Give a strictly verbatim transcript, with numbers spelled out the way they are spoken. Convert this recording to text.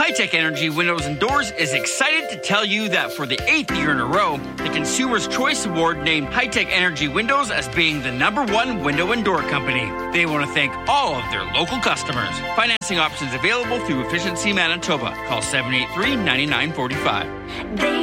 High-Tech Energy Windows and Doors is excited to tell you that for the eighth year in a row, the Consumer's Choice Award named High-Tech Energy Windows as being the number one window and door company. They want to thank all of their local customers. Financing options available through Efficiency Manitoba. Call seven eight three, nine nine four five. They